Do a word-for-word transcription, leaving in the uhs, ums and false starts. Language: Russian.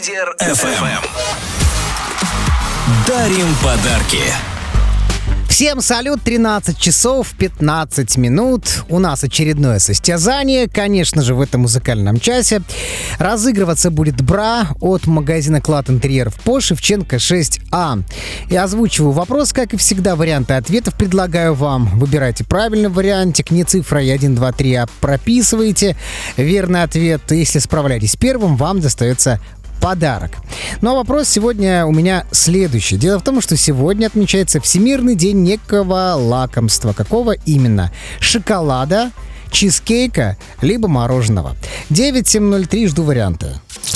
эф эм. Дарим подарки. Всем салют, тринадцать часов пятнадцать минут. У нас очередное состязание, конечно же, в этом музыкальном часе. Разыгрываться будет бра от магазина Клад Интерьеров по Шевченко шесть а. Я озвучиваю вопрос, как и всегда, варианты ответов предлагаю вам. Выбирайте правильный вариантик, не цифрой один, два, три, а прописывайте верный ответ. Если справляетесь первым, вам достается подарок. Но вопрос сегодня у меня следующий. Дело в том, что сегодня отмечается Всемирный день некого лакомства. Какого именно? Шоколада, чизкейка, либо мороженого. девять семь ноль три, жду варианты.